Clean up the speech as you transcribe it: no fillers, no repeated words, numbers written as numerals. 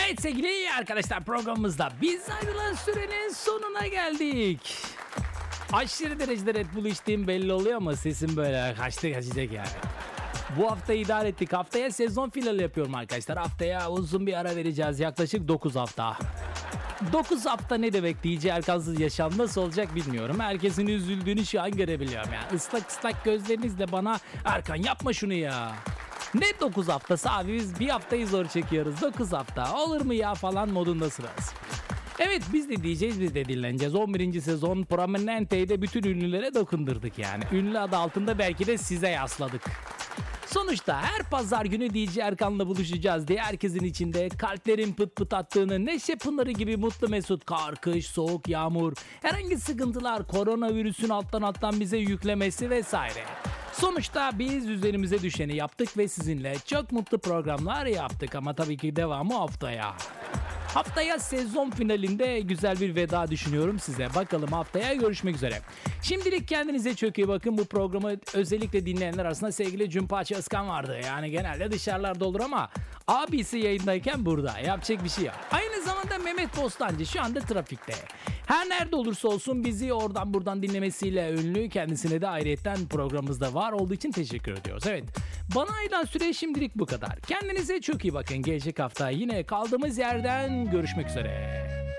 Evet sevgili arkadaşlar, programımızda biz ayrılan sürenin sonuna geldik. Aşırı derecede Red Bull içtiğim belli oluyor ama sesim böyle kaçacak yani. Bu hafta idare ettik. Haftaya sezon finali yapıyorum arkadaşlar. Haftaya uzun bir ara vereceğiz. Yaklaşık 9 hafta. 9 hafta ne demek, DJ Erkansız yaşam nasıl olacak bilmiyorum. Herkesin üzüldüğünü şu an görebiliyorum yani. Islak ıslak gözlerinizle bana Erkan yapma şunu ya. Ne 9 haftası abi, biz bir haftayı zor çekiyoruz. 9 hafta olur mu ya falan modundasınız. Evet, biz de diyeceğiz, biz de dinleneceğiz. 11. sezon Prominente'de bütün ünlülere dokundurduk yani. Ünlü adı altında belki de size yasladık. Sonuçta her pazar günü DJ Erkan'la buluşacağız diye herkesin içinde kalplerin pıt pıt attığını, neşe pınarı gibi mutlu mesut, kar, kış, soğuk, yağmur, herhangi sıkıntılar, koronavirüsün alttan bize yüklemesi vesaire. Sonuçta biz üzerimize düşeni yaptık ve sizinle çok mutlu programlar yaptık ama tabii ki devamı haftaya. Haftaya sezon finalinde güzel bir veda düşünüyorum size. Bakalım haftaya görüşmek üzere. Şimdilik kendinize çok iyi bakın. Bu programı özellikle dinleyenler arasında sevgili Cümpaçı Özkan vardı. Yani genelde dışarılarda olur ama abisi yayındayken burada. Yapacak bir şey yok. Aynı zamanda Mehmet Bostancı şu anda trafikte. Her nerede olursa olsun bizi oradan buradan dinlemesiyle ünlü, kendisine de ayrıyetten programımızda var olduğu için teşekkür ediyoruz. Evet, bana ayrılan süre şimdilik bu kadar. Kendinize çok iyi bakın. Gelecek hafta yine kaldığımız yerden görüşmek üzere.